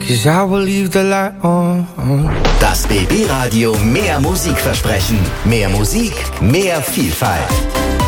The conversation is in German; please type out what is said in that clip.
'cause I will leave the light on. Das BB Radio Mehr Musikversprechen. Mehr Musik, mehr Vielfalt.